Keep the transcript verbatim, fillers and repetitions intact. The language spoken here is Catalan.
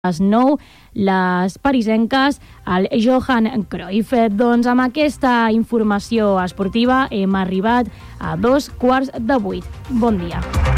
les nou, les parisenques, el Johan Cruyff. Doncs amb aquesta informació esportiva hem arribat a dos quarts de vuit. Bon dia.